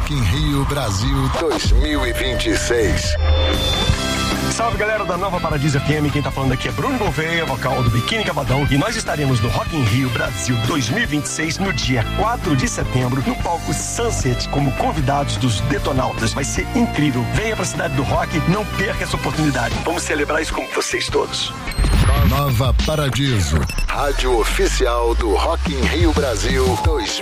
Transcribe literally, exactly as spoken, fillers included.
Rock in Rio Brasil dois mil e vinte e seis. Salve, galera da Nova Paradiso F M, quem tá falando aqui é Bruno Gouveia, vocal do Biquíni Cavadão, e nós estaremos no Rock in Rio Brasil dois mil e vinte e seis no dia quatro de setembro, no palco Sunset, como convidados dos Detonautas. Vai ser incrível. Venha pra cidade do rock, não perca essa oportunidade. Vamos celebrar isso com vocês todos. Nova Paradiso, rádio oficial do Rock in Rio Brasil dois